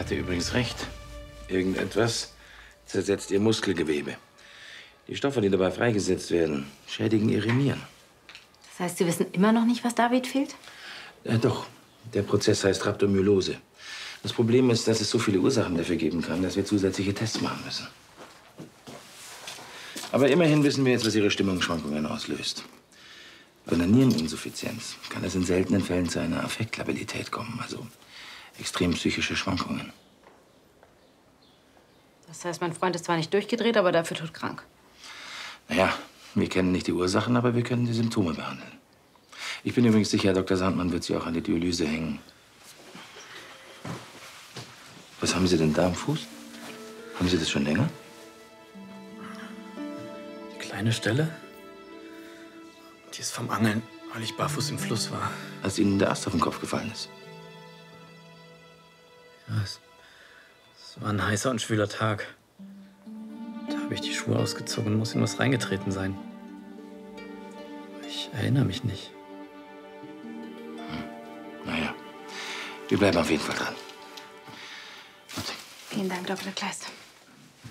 hatte übrigens recht. Irgendetwas zersetzt ihr Muskelgewebe. Die Stoffe, die dabei freigesetzt werden, schädigen ihre Nieren. Das heißt, Sie wissen immer noch nicht, was David fehlt? Doch. Der Prozess heißt Rhabdomyolose. Das Problem ist, dass es so viele Ursachen dafür geben kann, dass wir zusätzliche Tests machen müssen. Aber immerhin wissen wir jetzt, was ihre Stimmungsschwankungen auslöst. Bei einer Niereninsuffizienz kann es in seltenen Fällen zu einer Affektlabilität kommen, also extrem psychische Schwankungen. Das heißt, mein Freund ist zwar nicht durchgedreht, aber dafür todkrank. Naja, wir kennen nicht die Ursachen, aber wir können die Symptome behandeln. Ich bin übrigens sicher, Dr. Sandmann wird Sie auch an die Dialyse hängen. Was haben Sie denn da am Fuß? Haben Sie das schon länger? Die kleine Stelle? Die ist vom Angeln, weil ich barfuß im Fluss war. Als Ihnen der Ast auf den Kopf gefallen ist? Ja, es war ein heißer und schwüler Tag. Da habe ich die Schuhe ausgezogen und muss in was reingetreten sein. Ich erinnere mich nicht. Naja, wir bleiben auf jeden Fall dran. Vielen Dank, Dr. Kleist.